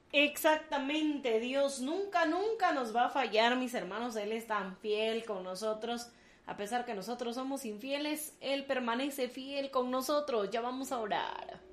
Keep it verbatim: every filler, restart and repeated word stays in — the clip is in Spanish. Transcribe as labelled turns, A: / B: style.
A: Exactamente, Dios nunca, nunca nos va a fallar, mis hermanos. Él es tan fiel con nosotros. A pesar que nosotros somos infieles, Él permanece fiel con nosotros. Ya vamos a orar.